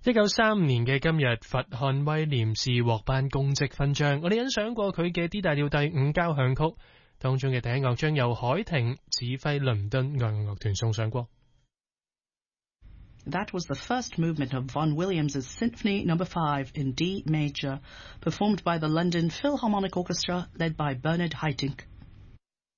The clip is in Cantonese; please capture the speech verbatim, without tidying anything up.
一九三五年嘅今日，佛漢威廉士獲頒公職勳章。我哋欣賞過佢嘅 D 大調第五交響曲，當中嘅第一樂章由海廷指揮倫敦愛樂樂團送上過。 That was the first movement of Vaughan Williams' Symphony Number Five in D major, performed by the London Philharmonic Orchestra, led by Bernard Haitink.